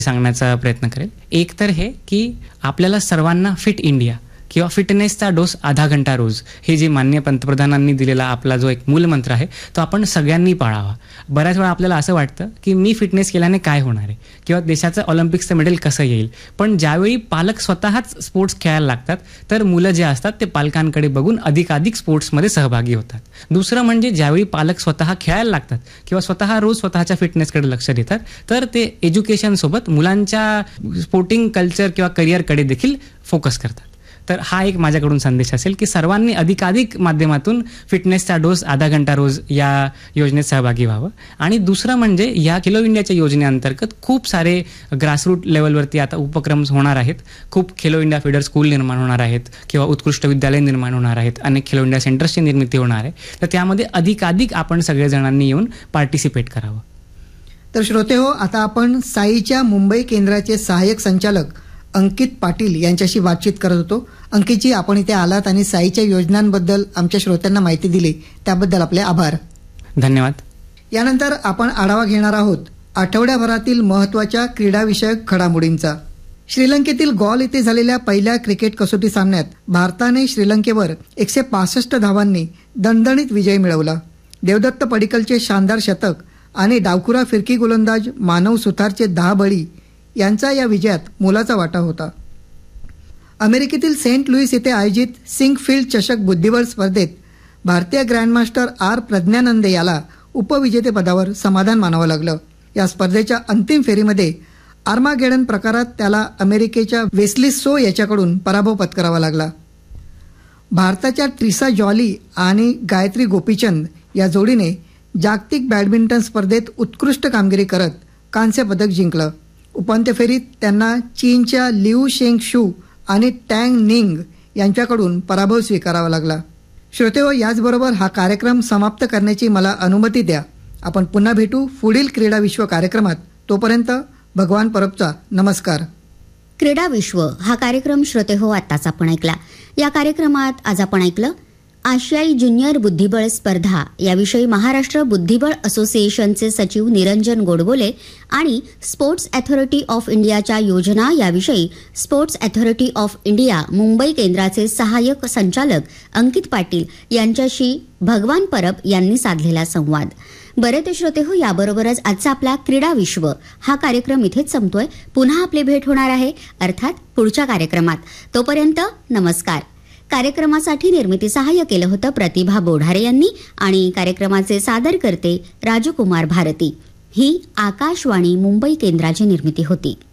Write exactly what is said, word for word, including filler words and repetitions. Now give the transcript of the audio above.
सांगण्याचा प्रयत्न करेल. एक तर हे की आपल्याला सर्वांना फिट इंडिया किंवा फिटनेसचा डोस आधा घंटा रोज हे जे माननीय पंतप्रधानांनी दिलेला आपला जो एक मूलमंत्र आहे तो आपण सगळ्यांनी पाळावा. बऱ्याच वेळा आपल्याला असं वाटतं की मी फिटनेस केल्याने काय होणार आहे किंवा देशाचं ऑलिम्पिक्सचं मेडल कसं येईल, पण ज्यावेळी पालक स्वतःच स्पोर्ट्स खेळायला लागतात तर मुलं जे असतात ते पालकांकडे बघून अधिकाधिक स्पोर्ट्समध्ये सहभागी होतात. दुसरं म्हणजे ज्यावेळी पालक स्वतः खेळायला लागतात किंवा स्वतः रोज स्वतःच्या फिटनेसकडे लक्ष देतात तर ते एज्युकेशनसोबत मुलांच्या स्पोर्टिंग कल्चर किंवा करिअरकडे देखील फोकस करतात. तर हा एक माझ्याकडून संदेश असेल की सर्वांनी अधिकाधिक माध्यमातून फिटनेसचा डोस आधा घंटा रोज या योजनेत सहभागी व्हावं. आणि दुसरं म्हणजे या खेलो इंडियाच्या योजनेअंतर्गत खूप सारे ग्रासरूट लेवलवरती आता उपक्रम होणार आहेत. खूप खेलो इंडिया फीडर स्कूल निर्माण होणार आहेत किंवा उत्कृष्ट विद्यालय निर्माण होणार आहेत. अनेक खेलो इंडिया सेंटर्सची निर्मिती होणार आहे. तर त्यामध्ये अधिकाधिक आपण सगळेजणांनी येऊन पार्टिसिपेट करावं. तर श्रोते हो, आता आपण साईच्या मुंबई केंद्राचे सहाय्यक संचालक अंकित पाटील यांच्याशी बातचीत करत होतो. अंकितजी, आपण इथे आलात आणि साईच्या योजनांबद्दल आमच्या श्रोत्यांना माहिती दिली त्याबद्दल आपले आभार. धन्यवाद. यानंतर आपण आढावा घेणार आहोत आठवड्याभरातील महत्त्वाच्या क्रीडाविषयक घडामोडींचा. श्रीलंकेतील गॉल इथे झालेल्या पहिल्या क्रिकेट कसोटी सामन्यात भारताने श्रीलंकेवर एकशे पासष्ट धावांनी दणदणीत विजय मिळवला. देवदत्त पडिक्कलचे शानदार शतक आणि डावखुरा फिरकी गोलंदाज मानव सुथारचे दहा बळी यांचा या विजयात मोलाचा वाटा होता. अमेरिकेतील सेंट लुईस येथे आयोजित सिंकफिल्ड चषक बुद्धिबळ स्पर्धेत भारतीय ग्रँडमास्टर आर प्रज्ञानंद याला उपविजेतेपदावर समाधान मानावं लागलं. या स्पर्धेच्या अंतिम फेरीमध्ये आर्मागेडन प्रकारात त्याला अमेरिकेच्या वेस्ली सो याच्याकडून पराभव पत्करावा लागला. भारताच्या ट्रिसा जॉली आणि गायत्री गोपीचंद या जोडीने जागतिक बॅडमिंटन स्पर्धेत उत्कृष्ट कामगिरी करत कांस्य पदक जिंकलं. उपांत्य फेरीत त्यांना चीनच्या लिऊ शेंग शू आणि टँग निंग यांच्याकडून पराभव स्वीकारावा लागला. श्रोतेहो, याचबरोबर हा कार्यक्रम समाप्त करण्याची मला अनुमती द्या. आपण पुन्हा भेटू पुढील क्रीडा विश्व कार्यक्रमात. तोपर्यंत भगवान परबचा नमस्कार. क्रीडा विश्व हा कार्यक्रम श्रोतेहो आत्ताच आपण ऐकला. या कार्यक्रमात आज आपण ऐकलं आशियाई ज्युनियर बुद्धिबळ स्पर्धा याविषयी महाराष्ट्र बुद्धिबळ असोसिएशनचे सचिव निरंजन गोडबोले आणि स्पोर्ट्स अथॉरिटी ऑफ इंडियाच्या योजना याविषयी sports authority of India Mumbai केंद्राचे सहाय्यक संचालक अंकित पाटील यांच्याशी भगवान परब यांनी साधलेला संवाद. बरे ते श्रोते हो, याबरोबरच आजचा आपला क्रीडा विश्व हा कार्यक्रम इथेच संपतोय. पुन्हा आपली भेट होणार आहे अर्थात पुढच्या कार्यक्रमात. तोपर्यंत नमस्कार. कार्यक्रमासाठी निर्मिती सहाय्य केलं होतं प्रतिभा बोढारे यांनी आणि कार्यक्रमाचे सादरकर्ते राजकुमार भारती. ही आकाशवाणी मुंबई केंद्राची निर्मिती होती.